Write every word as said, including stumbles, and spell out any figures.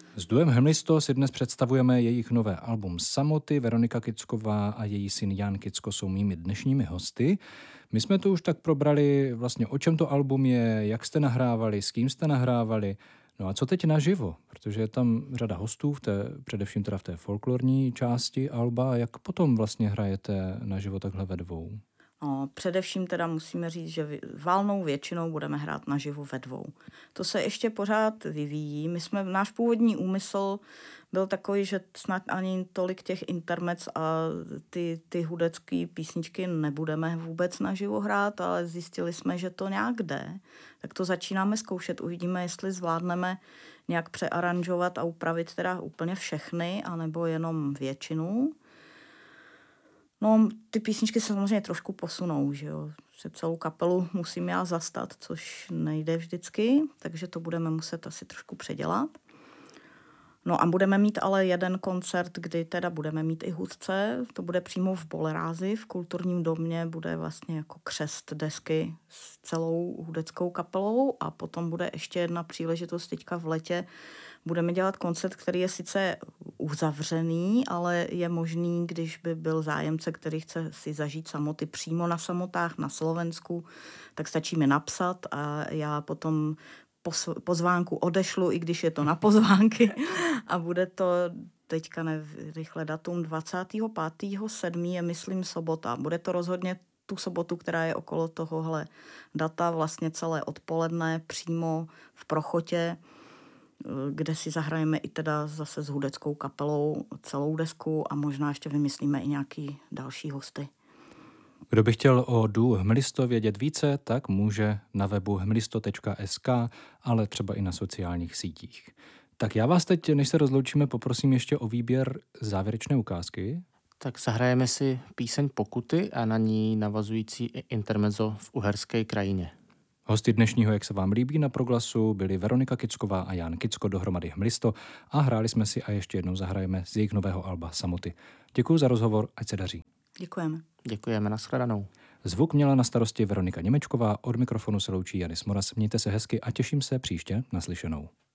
S duem Hmlisto si dnes představujeme jejich nové album Samoty. Veronika Kicková a její syn Jan Kicko jsou mými dnešními hosty. My jsme to už tak probrali vlastně, o čem to album je, jak jste nahrávali, s kým jste nahrávali. No a co teď naživo? Protože je tam řada hostů, v té, především teda v té folklorní části alba. Jak potom vlastně hrajete naživo takhle ve dvou? No, především teda musíme říct, že valnou většinou budeme hrát naživo ve dvou. To se ještě pořád vyvíjí. My jsme, náš původní úmysl byl takový, že snad ani tolik těch intermec a ty, ty hudecké písničky nebudeme vůbec naživo hrát, ale zjistili jsme, že to nějak jde. Tak to začínáme zkoušet. Uvidíme, jestli zvládneme nějak přearanžovat a upravit teda úplně všechny, anebo jenom většinu. No, ty písničky se samozřejmě trošku posunou, že jo. Se celou kapelu musím já zastat, což nejde vždycky, takže to budeme muset asi trošku předělat. No a budeme mít ale jeden koncert, kdy teda budeme mít i hudce, to bude přímo v Bolerázi, v kulturním domě, bude vlastně jako křest desky s celou hudeckou kapelou a potom bude ještě jedna příležitost teďka v letě. Budeme dělat koncert, který je sice uzavřený, ale je možný, když by byl zájemce, který chce si zažít samoty přímo na samotách na Slovensku, tak stačí mi napsat a já potom pozvánku odešlu, i když je to na pozvánky. A bude to teďka ne, rychle datum dvacátého pátého sedmého je, myslím, sobota. Bude to rozhodně tu sobotu, která je okolo tohohle data, vlastně celé odpoledne přímo v Prochotě, kde si zahrajeme i teda zase s hudeckou kapelou celou desku a možná ještě vymyslíme i nějaký další hosty. Kdo by chtěl o duo Hmlisto vědět více, tak může na webu hmlisto tečka es ká, ale třeba i na sociálních sítích. Tak já vás teď, než se rozloučíme, poprosím ještě o výběr závěrečné ukázky. Tak zahrajeme si píseň Pokuty a na ní navazující intermezzo v uherské krajině. Hosty dnešního Jak se vám líbí na Proglasu byli Veronika Kicková a Jan Kicko, dohromady Hmlisto, a hráli jsme si a ještě jednou zahrajeme z jejich nového alba Samoty. Děkuji za rozhovor, ať se daří. Děkujeme. Děkujeme, nashledanou. Zvuk měla na starosti Veronika Němečková, od mikrofonu se loučí Janis Moras. Mějte se hezky a těším se příště naslyšenou.